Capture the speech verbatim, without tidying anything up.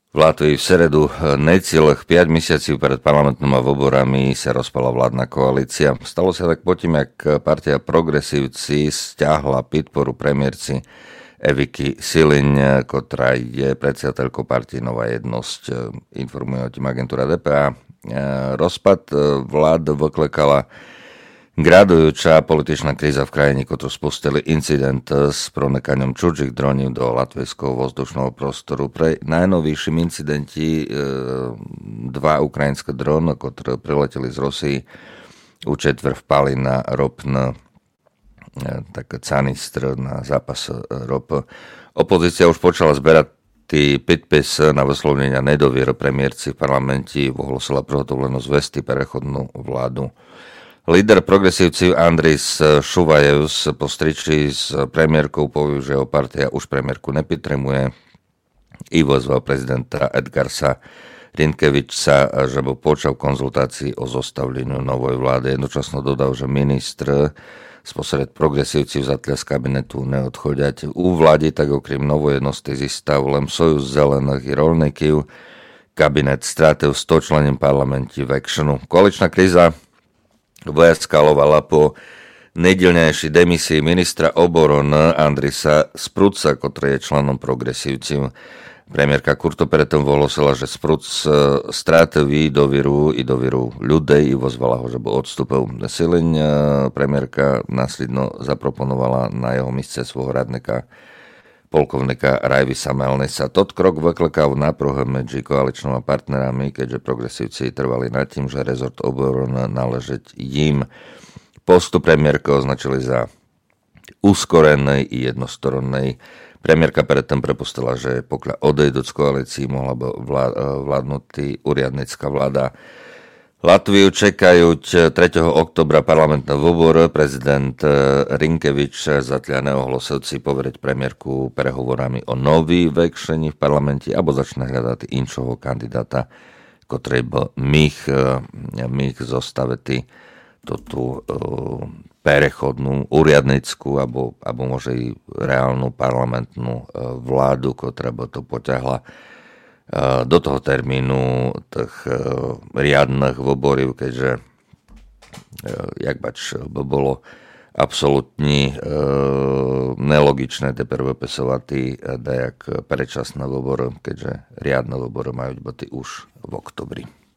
V Latvii v seredu necelých päť mesiacov pred parlamentnými voľbami sa rozpala vládna koalícia. Stalo sa tak potom, jak partia Progresívci stiahla podporu premiérci Eviky Siliň, ktorá je predsedateľkou partie Nová jednosť. Informuje o tým agentúra dé pé á. Rozpad vlád vyklekala gradujúca političná kríza v krajine, ktorú spustili incident s pronikaním cudzích dronív do latvijského vzdušného prostoru. Pre najnovejším incidenti e, dva ukrajinské drony, ktoré prileteli z Rusii, u četver vpali na ropný e, tak canistr na zápas ropy. Opozícia už počala zberať tí podpis na vyslovenia nedoviery premiérci v parlamente, ohlasila prehotovlenú zvesty prechodnú vládu. Líder progresívci Andris Šuvajevs po striči s premiérkou povie, že jeho partia už premiérku nepodporuje i vyzval prezidenta Edgarsa Rinkeviča, že by počal konzultácii o zostavleniu novej vlády. Jednočasno dodal, že ministr spосеред progresívci vzatlia z kabinetu neodchodiať. U vlády tak okrem novojednosti zístav len Sojuz zelených i rolníkov. Kabinet strátil sto člením parlamenti v actionu. Koaličná kríza vojaskalovala po nedeľnejšej demisii ministra obrany Andrisa Spruca, ktorý je členom progresívcov. Premiérka Kurto preto ohlasila, že Spruc strátil dôveru i dôveru ľudí i vozvala ho, že by odstúpil. Siliň premiérka následno zaproponovala na jeho mieste svojho radnika polkovníka Rajvisa Melnisa. Tot krok vyklekal náproh medzi koaličnými partnerami, keďže progresívci trvali nad tým, že rezort obrany náležeť im. Postup premiérka označili za uskorený i jednostronný. Premiérka predtým prepustila, že pokiaľ odejdu z koalícií, mohla by vládnuť uriadnická vláda. Latviu čekajú tretieho októbra parlamentné voľby. Prezident Rinkevič zatiaľ neohlásil si poveriť premiérku prehovorami o nový vekšení v parlamente alebo začne hľadať inšoho kandidáta, ktorý by mých, mých zostaviť tú prechodnú uriadnickú alebo, alebo môže i reálnu parlamentnú vládu, ktorá by to poťahla do toho termínu tých riadnych voľbov, keďže jak bač by bolo absolútne nelogičné teper vypisovať dajak predčasné voľby, keďže riadne voľby majú byť už v oktobri.